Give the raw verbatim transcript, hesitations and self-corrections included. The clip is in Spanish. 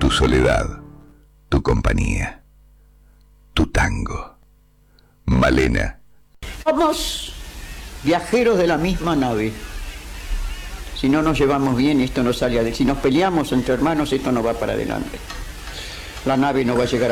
tu soledad, tu compañía, tu tango. Malena. Somos viajeros de la misma nave. Si no nos llevamos bien, esto no sale adelante. Si nos peleamos entre hermanos, esto no va para adelante. La nave no va a llegar a